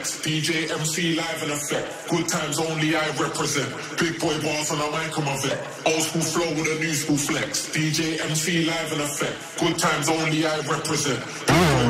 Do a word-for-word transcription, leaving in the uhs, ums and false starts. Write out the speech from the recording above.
flex. D J M C live in effect. Good times only I represent. Big boy bars on a mic, I'm a vet. Old school flow with a new school flex. D J M C live in effect. Good times only I represent. Big boy